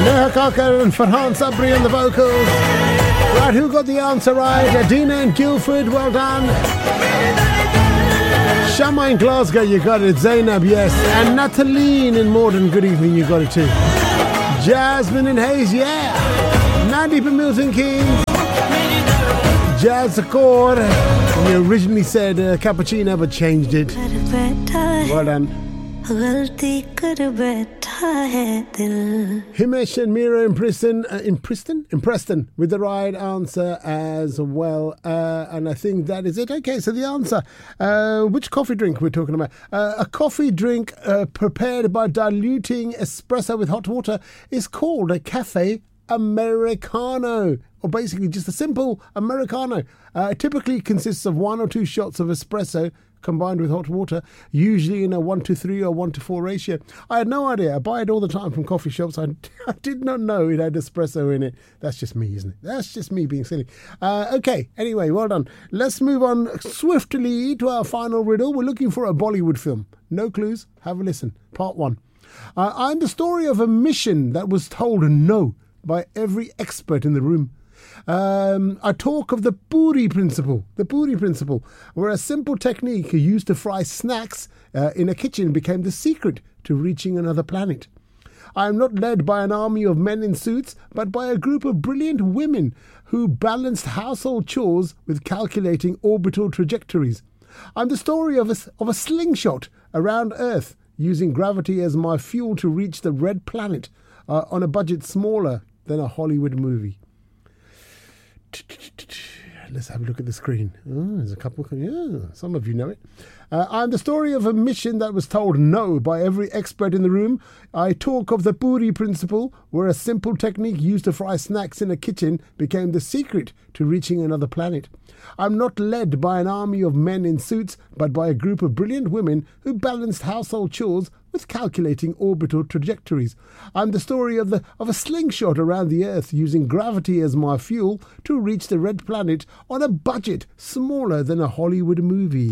Neha Kakar and Farhan Sabri on the vocals. Right, who got the answer right? Adina in Guildford, well done. Shama in Glasgow, you got it. Zainab, yes. And Natalie in Morden, good evening, you got it too. Jasmine in Hayes, yeah. Nadeep in Milton Keynes. Jazz Accord. You originally said cappuccino but changed it. Well done. Himesh and Mira in Preston with the right answer as well. And I think that is it. Okay, so the answer. Which coffee drink we're talking about? A coffee drink prepared by diluting espresso with hot water is called a cafe Americano, or basically just a simple Americano. It typically consists of 1 or 2 shots of espresso combined with hot water, usually in a 1:3 or 1:4 ratio. I had no idea. I buy it all the time from coffee shops. I did not know it had espresso in it. That's just me, isn't it? That's just me being silly. Okay, anyway, well done. Let's move on swiftly to our final riddle. We're looking for a Bollywood film. No clues. Have a listen. Part 1. I'm the story of a mission that was told no by every expert in the room. I talk of the Puri principle. The Puri principle, where a simple technique used to fry snacks in a kitchen became the secret to reaching another planet. I am not led by an army of men in suits, but by a group of brilliant women who balanced household chores with calculating orbital trajectories. I'm the story of a slingshot around Earth, using gravity as my fuel to reach the red planet on a budget smaller than a Hollywood movie. Let's have a look at the screen. Oh, there's a couple. Yeah, some of you know it. I'm the story of a mission that was told no by every expert in the room. I talk of the Puri principle, where a simple technique used to fry snacks in a kitchen became the secret to reaching another planet. I'm not led by an army of men in suits, but by a group of brilliant women who balanced household chores with calculating orbital trajectories. I'm the story of a slingshot around the Earth, using gravity as my fuel to reach the red planet on a budget smaller than a Hollywood movie.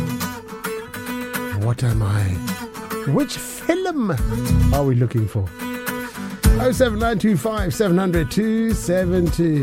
What am I? Which film are we looking for? 07925 700 272.